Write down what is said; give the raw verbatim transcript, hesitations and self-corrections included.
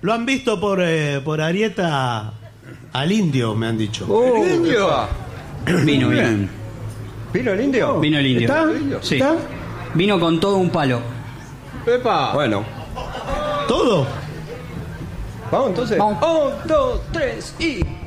lo han visto por, eh, por Arieta al indio, me han dicho. Oh, ¿El indio? Vino, Muy vino. bien. ¿Vino el indio? Vino el indio. ¿Está? Sí. ¿Está? Vino con todo un palo. Epa. Bueno, ¿Todo? vamos entonces. Vamos. Un, dos, tres y...